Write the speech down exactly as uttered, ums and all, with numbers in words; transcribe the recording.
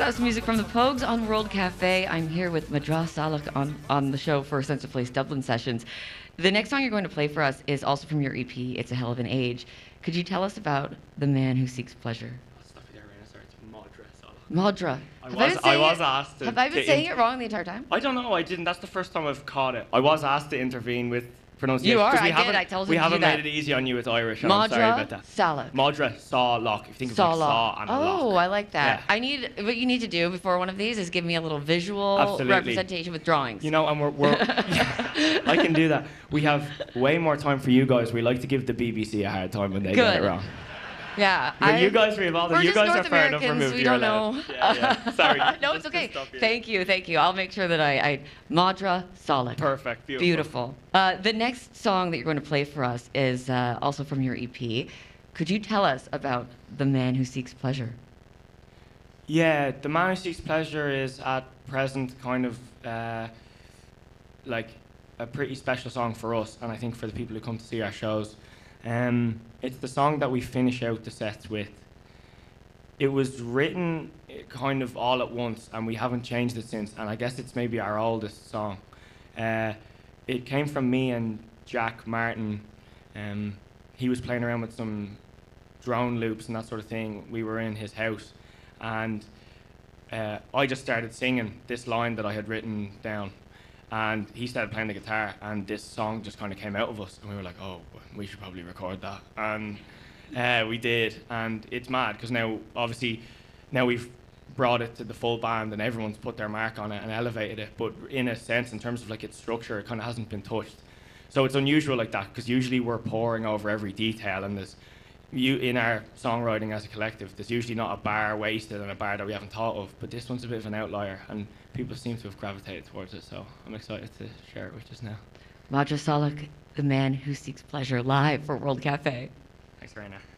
was music from the Pogues on World Cafe. I'm here with Madra Salak on, on the show for Sense of Place Dublin sessions. The next song you're going to play for us is also from your E P, It's a Hell of an Age. Could you tell us about The Man Who Seeks Pleasure? Madra. I was, I was asked to... Have I been to saying in- it wrong the entire time? I don't know, I didn't. That's the first time I've caught it. I was asked to intervene with pronunciation. You are, 'cause we I haven't- did, I told you We to do haven't that. made it easy on you with Irish, and I'm sorry about Madra that. Salak. Madra Saw Lock. If you think of Saw like lock. saw and a Oh, lock. I like that. Yeah. I need what you need to do before one of these is give me a little visual Absolutely. representation with drawings. You know, and we're... we're yeah, I can do that. We have way more time for you guys. We like to give the B B C a hard time when they get Good. it wrong. Yeah, But I, you guys are involved. we're You just guys North are fair enough Americans, removed. we You're don't allowed. know. Yeah, yeah. Sorry. No, it's Just to okay. stop you. Thank you, thank you. I'll make sure that I, I Madra Salak. Perfect. Beautiful. Beautiful. Uh, the next song that you're going to play for us is uh, also from your E P. Could you tell us about The Man Who Seeks Pleasure? Yeah, The Man Who Seeks Pleasure is at present kind of uh, like a pretty special song for us, and I think for the people who come to see our shows. Um, it's the song that we finish out the sets with. It was written kind of all at once, and we haven't changed it since, and I guess it's maybe our oldest song. Uh, it came from me and Jack Martin. Um, he was playing around with some drone loops and that sort of thing. We were in his house, and uh, I just started singing this line that I had written down, and he started playing the guitar, and this song just kind of came out of us, and we were like, oh, we should probably record that. And uh, we did, and it's mad, because now, obviously, now we've brought it to the full band, and everyone's put their mark on it and elevated it, but in a sense, in terms of like its structure, it kind of hasn't been touched. So it's unusual like that, because usually we're poring over every detail, and there's, you in our songwriting as a collective, there's usually not a bar wasted and a bar that we haven't thought of, but this one's a bit of an outlier, and people seem to have gravitated towards it, so I'm excited to share it with us now. Madra Salak, The Man Who Seeks Pleasure, live for World Cafe. Thanks, Raina.